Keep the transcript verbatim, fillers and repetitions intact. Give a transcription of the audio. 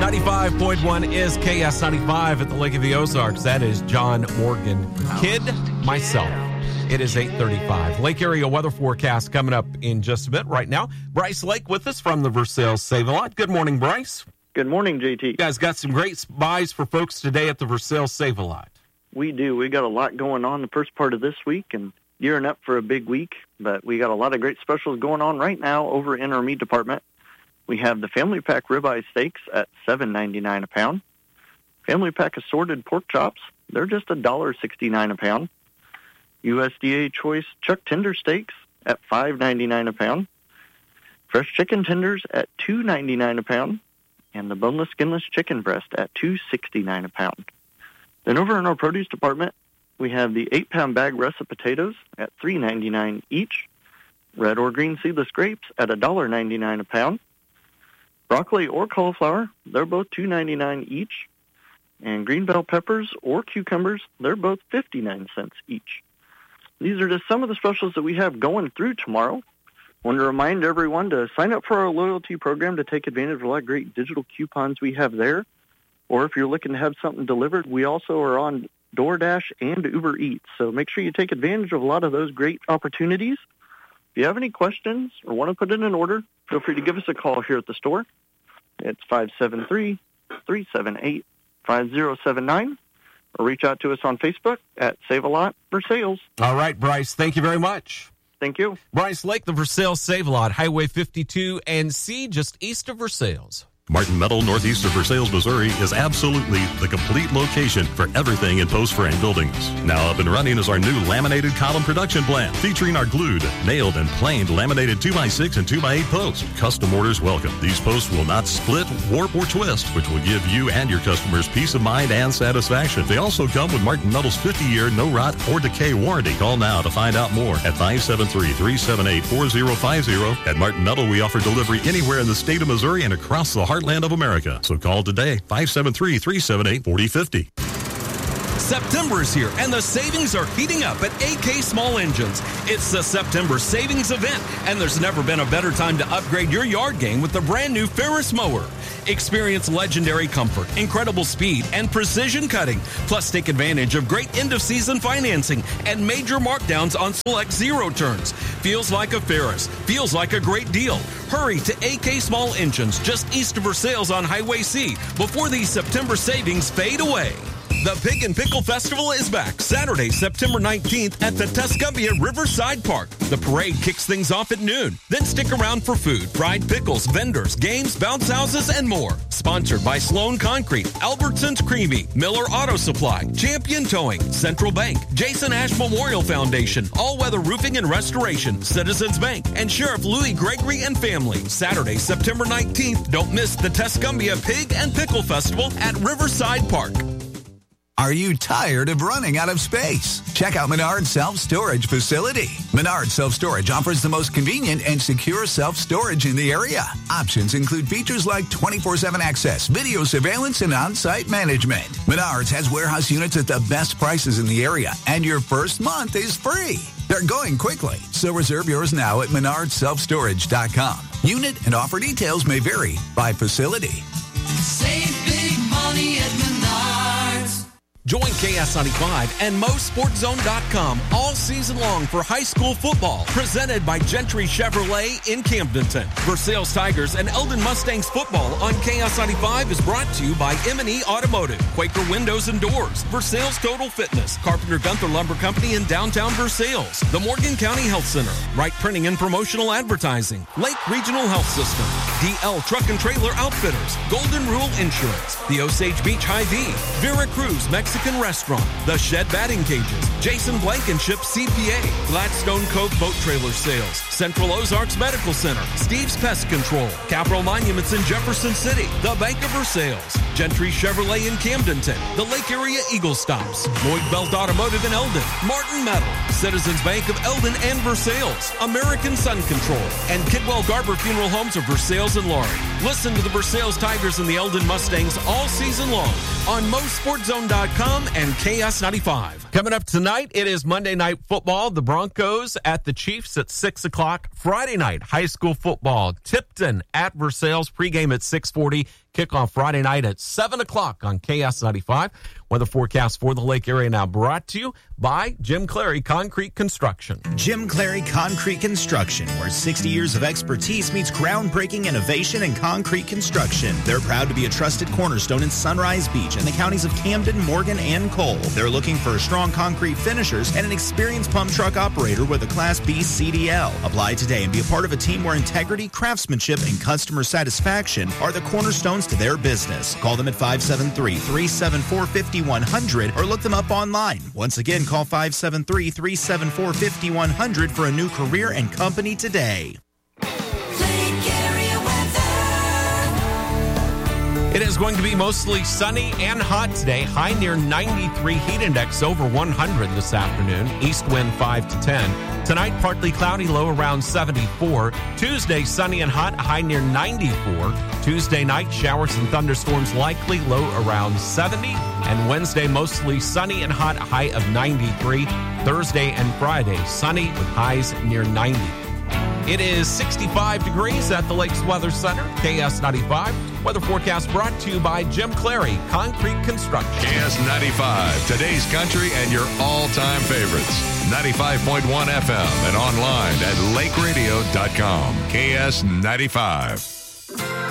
ninety-five point one is K S ninety-five at the Lake of the Ozarks. That is John Morgan. Kid, myself. It is eight thirty-five. Lake area weather forecast coming up in just a bit. Right now, Bryce Lake with us from the Versailles Save-A-Lot. Good morning, Bryce. Good morning, J T. You guys got some great buys for folks today at the Versailles Save-A-Lot. We do. We got a lot going on the first part of this week and gearing up for a big week. But we got a lot of great specials going on right now over in our meat department. We have the Family Pack ribeye steaks at seven ninety-nine a pound. Family Pack assorted pork chops, they're just one dollar sixty-nine a pound. U S D A Choice Chuck Tender Steaks at five ninety-nine a pound. Fresh chicken tenders at two ninety-nine a pound. And the boneless, skinless chicken breast at two sixty-nine a pound. Then over in our produce department, we have the eight pound bag russet potatoes at three ninety-nine each. Red or green seedless grapes at one dollar ninety-nine a pound. Broccoli or cauliflower, they're both two ninety-nine each. And green bell peppers or cucumbers, they're both fifty-nine cents each. These are just some of the specials that we have going through tomorrow. I want to remind everyone to sign up for our loyalty program to take advantage of a lot of great digital coupons we have there. Or if you're looking to have something delivered, we also are on DoorDash and Uber Eats. So make sure you take advantage of a lot of those great opportunities. If you have any questions or want to put in an order, feel free to give us a call here at the store. It's five seven three, three seven eight, five zero seven nine. Or reach out to us on Facebook at Save-A-Lot Versailles. All right, Bryce, thank you very much. Thank you. Bryce Lake, the Versailles Save-A-Lot, Highway fifty-two and C, just east of Versailles. Martin Metal, northeast of Versailles, Missouri, is absolutely the complete location for everything in post frame buildings. Now up and running is our new laminated column production plant, featuring our glued, nailed, and planed laminated two by six and two by eight posts. Custom orders welcome. These posts will not split, warp, or twist, which will give you and your customers peace of mind and satisfaction. They also come with Martin Metal's fifty-year no rot or decay warranty. Call now to find out more at five seven three, three seven eight, four zero five zero. At Martin Metal, we offer delivery anywhere in the state of Missouri and across the heart Heartland of America. So call today, five seven three, three seven eight, four zero five zero. September is here, and the savings are heating up at A K Small Engines. It's the September Savings Event, and there's never been a better time to upgrade your yard game with the brand new Ferris mower. Experience legendary comfort, incredible speed, and precision cutting. Plus, take advantage of great end-of-season financing and major markdowns on select zero turns. Feels like a Ferris. Feels like a great deal. Hurry to A K Small Engines, just east of Versailles on Highway C, before these September savings fade away. The Pig and Pickle Festival is back Saturday, September nineteenth at the Tuscumbia Riverside Park. The parade kicks things off at noon. Then stick around for food, fried pickles, vendors, games, bounce houses, and more. Sponsored by Sloan Concrete, Albertsons Creamy, Miller Auto Supply, Champion Towing, Central Bank, Jason Ash Memorial Foundation, All Weather Roofing and Restoration, Citizens Bank, and Sheriff Louis Gregory and family. Saturday, September nineteenth. Don't miss the Tuscumbia Pig and Pickle Festival at Riverside Park. Are you tired of running out of space? Check out Menard's Self-Storage Facility. Menard Self-Storage offers the most convenient and secure self-storage in the area. Options include features like twenty-four seven access, video surveillance, and on-site management. Menard's has warehouse units at the best prices in the area, and your first month is free. They're going quickly, so reserve yours now at menard self storage dot com. Unit and offer details may vary by facility. Save big money at Menards. Join K S ninety-five and Mo Sports Zone dot com all season long for high school football, presented by Gentry Chevrolet in Camdenton. Versailles Tigers and Eldon Mustangs football on K S ninety-five is brought to you by M and E Automotive, Quaker Windows and Doors, Versailles Total Fitness, Carpenter Gunther Lumber Company in downtown Versailles, the Morgan County Health Center, Wright Printing and Promotional Advertising, Lake Regional Health System, D L Truck and Trailer Outfitters, Golden Rule Insurance, the Osage Beach Hy-Vee, Vera Cruz Mexican Restaurant, The Shed Batting Cages, Jason Blankenship C P A, Gladstone Cove Boat Trailer Sales, Central Ozarks Medical Center, Steve's Pest Control, Capital Monuments in Jefferson City, the Bank of Versailles, Gentry Chevrolet in Camdenton, the Lake Area Eagle Stops, Lloyd Belt Automotive in Eldon, Martin Metal, Citizens Bank of Eldon and Versailles, American Sun Control, and Kidwell Garber Funeral Homes of Versailles and Laurie. Listen to the Versailles Tigers and the Eldon Mustangs all season long on Mo Sports Zone dot com com and K S ninety-five. Coming up tonight, it is Monday Night Football. The Broncos at the Chiefs at six o'clock. Friday night, high school football. Tipton at Versailles. Pregame at six forty. Kickoff Friday night at seven o'clock on K S ninety-five. Weather forecast for the Lake area now brought to you by Jim Clary Concrete Construction. Jim Clary Concrete Construction, where sixty years of expertise meets groundbreaking innovation in concrete construction. They're proud to be a trusted cornerstone in Sunrise Beach and the counties of Camden, Morgan, and Cole. They're looking for strong concrete finishers and an experienced pump truck operator with a Class B C D L. Apply today and be a part of a team where integrity, craftsmanship, and customer satisfaction are the cornerstones to their business. Call them at five seven three, three seven four, five one zero zero or look them up online. Once again, call five seven three, three seven four, five one zero zero for a new career and company today. It is going to be mostly sunny and hot today. High near ninety-three, heat index over one hundred this afternoon. East wind five to ten. Tonight, partly cloudy, low around seventy-four. Tuesday, sunny and hot, high near ninety-four. Tuesday night, showers and thunderstorms likely, low around seventy. And Wednesday, mostly sunny and hot, high of ninety-three. Thursday and Friday, sunny with highs near ninety. It is sixty-five degrees at the Lakes Weather Center, K S ninety-five. Weather forecast brought to you by Jim Clary Concrete Construction. K S ninety-five, today's country and your all-time favorites. ninety-five point one F M and online at lake radio dot com. K S ninety-five.